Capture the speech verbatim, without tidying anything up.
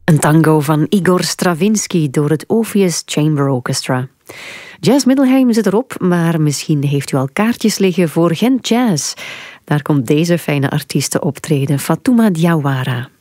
Een tango van Igor Stravinsky door het Orpheus Chamber Orchestra. Jazz Middelheim zit erop, maar misschien heeft u al kaartjes liggen voor Gent Jazz. Daar komt deze fijne artieste optreden, Fatouma Diawara.